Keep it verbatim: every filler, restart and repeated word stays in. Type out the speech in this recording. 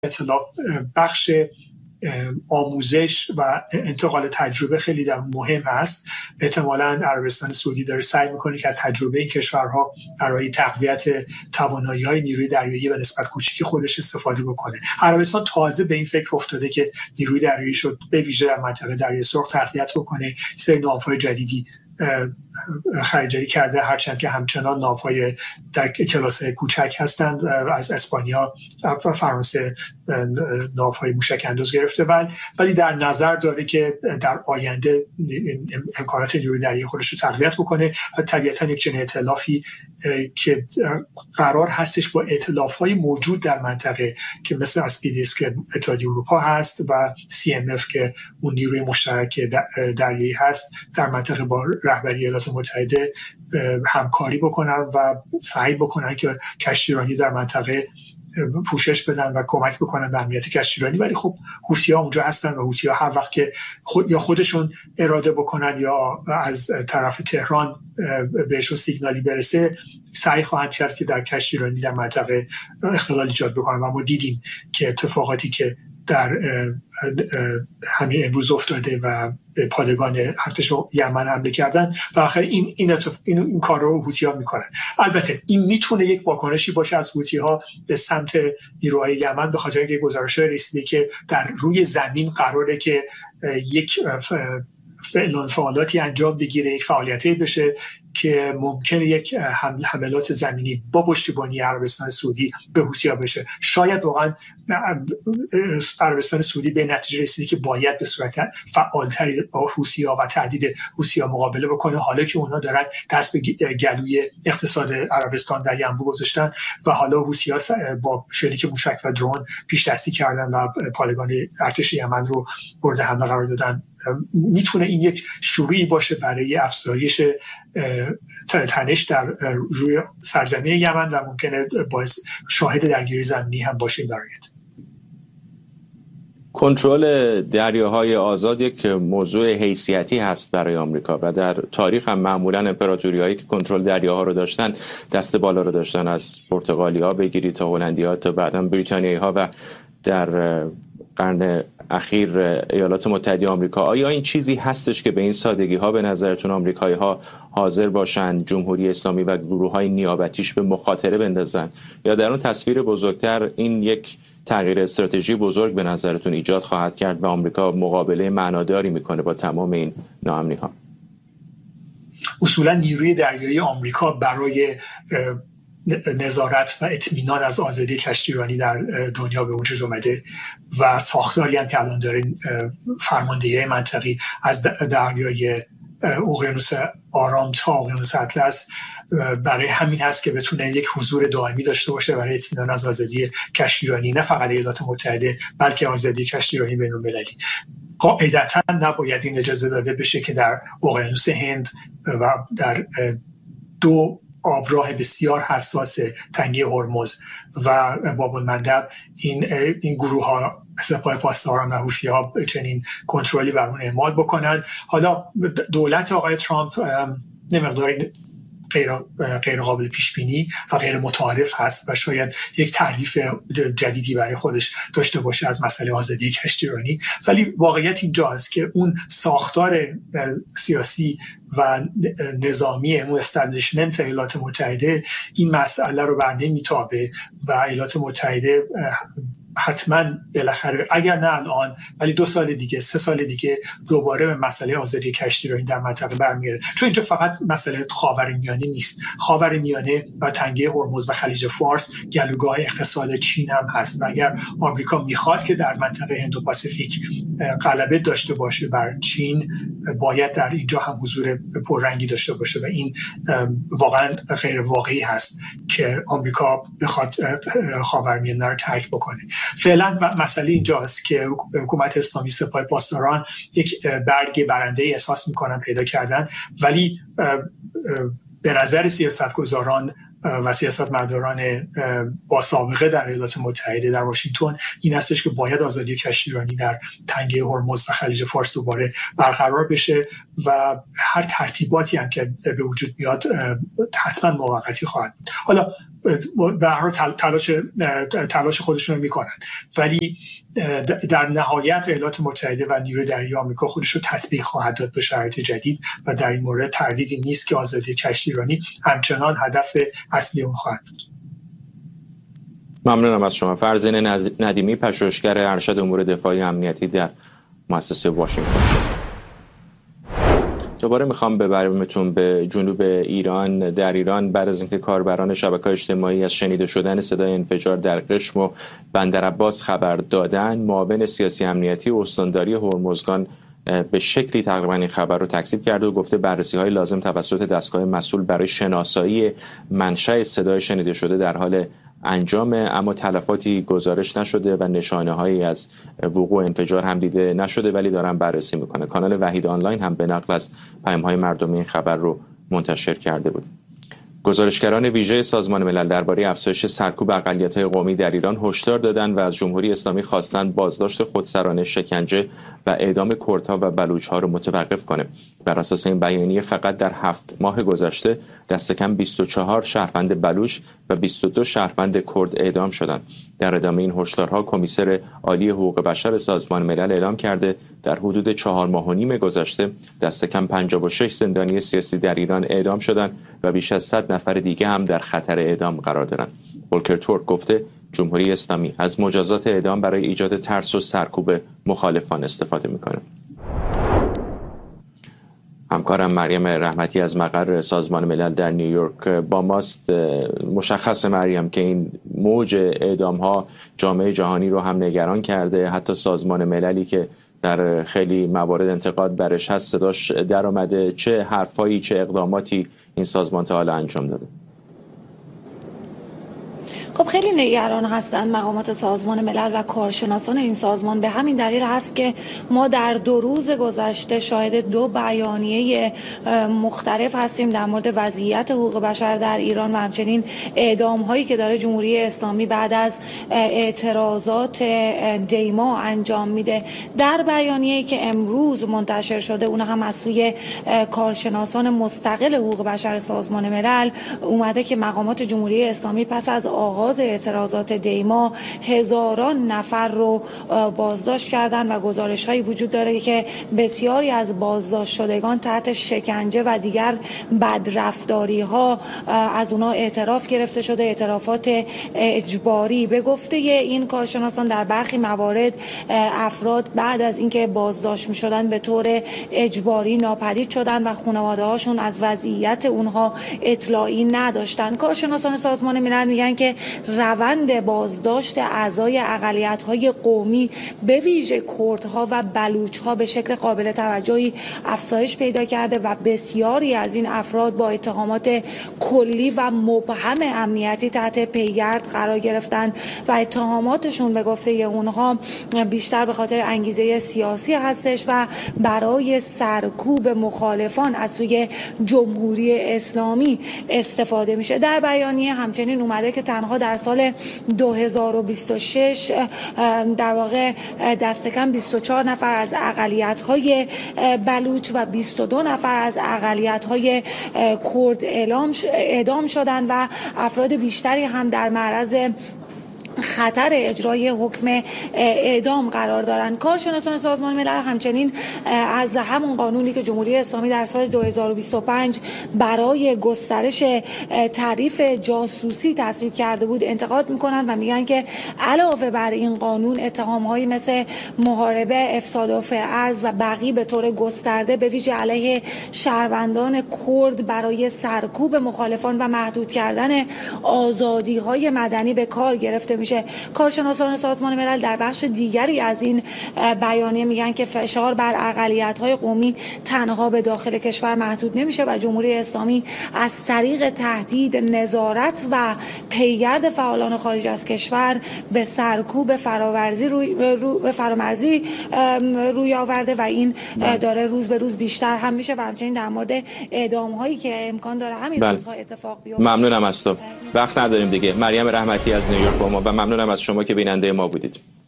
اطلاع بخش آموزش و انتقال تجربه خیلی در مهم است. احتمالاً عربستان سعودی داره سعی میکنه که از تجربه این کشورها برای تقویت توانایی‌های نیروی دریایی به نسبت کوچیکی خودش استفاده بکنه. عربستان تازه به این فکر افتاده که نیروی دریایی شد به ویژه در منطقه دریای سرخ تقویت بکنه، سری ناوهای جدیدی خریداری کرده، هرچند که همچنان ناوهای در کلاس کوچک هستند. از اسپانیا و فرانسه ناوهای موشک انداز گرفته، ولی در نظر داره که در آینده امکانات نیروی دریایی خودش رو تقویت بکنه. طبیعتا یک چنین ائتلافی که قرار هستش با ائتلاف‌های موجود در منطقه که مثل اسپیدیس که اتحادیه اروپا هست و سی ام اف که اون نیروی مشترک دریایی هست در منطقه با رهبری ایالات متحده همکاری بکنن و سعی بکنن که کشتیرانی در منطقه پوشش بدن و کمک بکنن به امنیت کشتیرانی. ولی خب حوثی‌ها اونجا هستن و حوثی‌ها هر وقت که خود یا خودشون اراده بکنن یا از طرف تهران بهشون سیگنالی برسه سعی خواهند کرد که در کشتیرانی در منطقه اختلال ایجاد بکنن. و ما دیدیم که اتفاقاتی که در همین امروز افتاده و به پادگان ارتش یمن حمله کردن و آخر این این این, این کار رو حوثی‌ها میکنن. البته این میتونه یک واکنشی باشه از حوثی‌ها به سمت نیروهای یمن، به خاطر اینکه گزارش رسیده که در روی زمین قراره که یک فعلا فعالاتی انجام بگیره، یک فعالیتی بشه که ممکنه یک حملات زمینی با پشتیبانی عربستان سعودی به حوثی‌ها بشه. شاید واقعا عربستان سعودی به نتیجه رسیده که باید به صورت فعالتری با حوثی‌ها و تهدید حوثی‌ها مقابله بکنه، حالا که اونا دارن دست به گلوی اقتصاد عربستان در ینبوع گذاشتن و حالا حوثی‌ها با شلیک موشک و درون پیش دستی کردن و پادگان ارتش یمن رو مورد حمله قرار دادن. میتونه این یک شروعی باشه برای افزایش تنش در روی سرزمین یمن و ممکنه باعث شاهد درگیری زمینی هم باشیم در آینده. کنترل دریاهای آزاد یک موضوع حیثیتی هست برای آمریکا و در تاریخ هم معمولا امپراتوری‌هایی که کنترل دریاها رو داشتن دست بالا رو داشتن، از پرتغالی‌ها بگیری تا هلندی‌ها تا بعداً بریتانیایی‌ها و در قرن اخیر ایالات متحده آمریکا. آیا این چیزی هستش که به این سادگی ها به نظرتون آمریکایی ها حاضر باشن جمهوری اسلامی و گروه های نیابتیش به مخاطره بندازن، یا در اون تصویر بزرگتر این یک تغییر استراتژی بزرگ به نظرتون ایجاد خواهد کرد و آمریکا مقابله معناداری میکنه با تمام این ناامنی ها؟ اصولا نیروی دریایی آمریکا برای نظارت و اطمینان از آزادی کشتیرانی در دنیا به وجود اومده و ساختاری هم که الان داره فرماندهی منطقی از دریای اقیانوس آرام تا اقیانوس اطلس برای همین هست که بتونه یک حضور دائمی داشته باشه برای اطمینان از آزادی کشتیرانی نه فقط ایالات متحده بلکه آزادی کشتیرانی بین‌المللی. قاعدتاً نباید این اجازه داده بشه که در اقیانوس هند و در دو آبراه بسیار حساس تنگه هرمز و باب المندب این این گروه ها سپاه پاسداران و حوثی‌ها چنین کنترلی بر اون اعمال بکنن. حالا دولت آقای ترامپ نمقداری غیر غیر قابل پیش بینی و غیر متعارف هست و شاید یک تعریف جدیدی برای خودش داشته باشه از مسئله آزادی کشتیرانی، ولی واقعیت اینجاست که اون ساختار سیاسی و نظامی اون استبلیشمنت ایالات متحده این مسئله رو بر نمیتابه و ایالات متحده حتما بالاخره اگر نه الان ولی دو سال دیگه سه سال دیگه دوباره به مسئله آزادی کشتیرانی در منطقه برمیگرده. چون اینجا فقط مسئله خاورمیانه نیست، خاورمیانه و تنگه هرمز و خلیج فارس گلوگاه اقتصاد چین هم هست و اگر آمریکا میخواد که در منطقه هندو پاسیفیک غلبه داشته باشه بر چین باید در اینجا هم حضور پررنگی داشته باشه و این واقعا غیر واقعی هست که آمریکا بخواد خاورمیانه رو ترک بکنه. فعلا مسئله اینجاست که حکومت اسلامی سپاه پاسداران یک برگ برنده احساس میکنن پیدا کردن، ولی به نظر سیاستگزاران و سیاستمداران با سابقه در ایالات متحده در واشنگتن این هستش که باید آزادی کشتیرانی در تنگه هرمز و خلیج فارس دوباره برقرار بشه و هر ترتیباتی هم که به وجود بیاد حتما موقتی خواهد بود. حالا به هر حال تلاش تلاش خودشون رو میکنن، ولی در نهایت ایالات متحده و نیروی دریایی آمریکا خودش رو تطبیق خواهد داد به شرایط جدید و در این مورد تردیدی نیست که آزادی کشتی ایرانی همچنان هدف اصلی اون خواهد بود. ممنونم از شما. فرزین ندیمی، پژوهشگر ارشد امور دفاعی امنیتی در مؤسسه واشنگتن. دوباره میخوام ببرمتون به جنوب ایران. در ایران بعد از اینکه کاربران شبکه‌های اجتماعی از شنیده شدن صدای انفجار در قشم و بندرعباس خبر دادن، معاون سیاسی امنیتی و استانداری هرمزگان به شکلی تقریبا این خبر رو تکذیب کرده و گفته بررسی‌های لازم توسط دستگاه مسئول برای شناسایی منشأ صدای شنیده شده در حال انجام، اما تلفاتی گزارش نشده و نشانه‌هایی از وقوع انفجار هم دیده نشده، ولی دارن بررسی میکنه. کانال وحید آنلاین هم به نقل از پیام‌های مردمی این خبر رو منتشر کرده بود. گزارشگران ویژه سازمان ملل درباره افزایش سرکوب اقلیت‌های قومی در ایران هشدار دادند و از جمهوری اسلامی خواستند بازداشت خودسرانه، شکنجه و اعدام کردها و بلوچ‌ها را متوقف کنه. بر اساس این بیانیه فقط در هفت ماه گذشته دست کم بیست و چهار شهروند بلوچ و بیست و دو شهروند کرد اعدام شدند. در ادامه این هشدارها کمیسر عالی حقوق بشر سازمان ملل اعلام کرده در حدود چهار ماه و نیم گذشته دست کم پنجاه و شش زندانی سیاسی در ایران اعدام شدند و بیش از صد نفر دیگه هم در خطر اعدام قرار دارند. ولکر تورک گفته جمهوری اسلامی از مجازات اعدام برای ایجاد ترس و سرکوب مخالفان استفاده میکنه. همکارم مریم رحمتی از مقر سازمان ملل در نیویورک با ماست. مشخص مریم که این موج اعدام ها جامعه جهانی رو هم نگران کرده، حتی سازمان مللی که در خیلی موارد انتقاد برش هست صداش در آمده. چه حرفایی، چه اقداماتی این سازمان تا حالا انجام داده؟ خب خیلی نگران هستند مقامات سازمان ملل و کارشناسان این سازمان. به همین دلیل هست که ما در دو روز گذشته شاهد دو بیانیه مختلف هستیم در مورد وضعیت حقوق بشر در ایران و همچنین اعدام هایی که داره جمهوری اسلامی بعد از اعتراضات دیما انجام میده. در بیانیه‌ای که امروز منتشر شده، اون هم از سوی کارشناسان مستقل حقوق بشر سازمان ملل اومده که مقامات جمهوری اسلامی پس از آغاز اعتراضات دیما هزاران نفر رو بازداشت کردن و گزارش هایی وجود داره که بسیاری از بازداشت شدگان تحت شکنجه و دیگر بدرفتاری ها از اونا اعتراف گرفته شده، اعترافات اجباری. به گفته این کارشناسان در برخی موارد افراد بعد از اینکه بازداشت می شدن به طور اجباری ناپدید شدن و خانواده هاشون از وضعیت اونها اطلاعی نداشتن. کارشناسان سازمان ملل میگن که روند بازداشت اعضای اقلیت‌های قومی به ویژه کردها و بلوچ‌ها به شکل قابل توجهی افزایش پیدا کرده و بسیاری از این افراد با اتهامات کلی و مبهم امنیتی تحت پیگرد قرار گرفتن و اتهاماتشون به گفته اونها بیشتر به خاطر انگیزه سیاسی هستش و برای سرکوب مخالفان از سوی جمهوری اسلامی استفاده میشه. در بیانیه همچنین اومده که تنها در سال دو هزار و بیست و شش در واقع دست کم بیست و چهار نفر از اقلیت‌های بلوچ و بیست و دو نفر از اقلیت‌های کرد اعدام شدند و افراد بیشتری هم در معرض خطر اجرای حکم اعدام قرار دارند. کارشناسان سازمان ملل همچنین از همون قانونی که جمهوری اسلامی در سال دو هزار و بیست و پنج برای گسترش تعریف جاسوسی تصویب کرده بود انتقاد میکنن و میگن که علاوه بر این قانون اتهام‌هایی مثل محاربه، افساد و ارض و بقیه به طور گسترده به ویژه علیه شهروندان کرد برای سرکوب مخالفان و محدود کردن آزادی‌های مدنی به کار گرفته میشه. کارشناسان سازمان ملل در بخش دیگری از این بیانیه میگن که فشار بر اقلیت‌های قومی تنها به داخل کشور محدود نمیشه و جمهوری اسلامی از طریق تهدید، نظارت و پیگرد فعالان خارج از کشور به سرکوب فراورزی روی رو به فرامرزی روی آورده و این داره روز به روز بیشتر هم میشه و همچنین در مورد اعدام هایی که امکان داره همین روزها اتفاق بیفته. ممنونم از تو. وقت نداریم دیگه. مریم رحمتی از نیویورک با ما و ممنونم از شما که بیننده ما بودید.